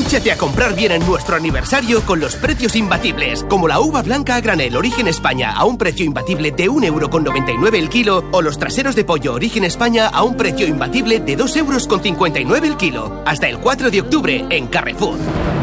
Engánchate a comprar bien en nuestro aniversario con los precios imbatibles, como la uva blanca a granel Origen España a un precio imbatible de 1,99 € el kilo, o los traseros de pollo Origen España a un precio imbatible de 2,59 € el kilo. Hasta el 4 de octubre en Carrefour.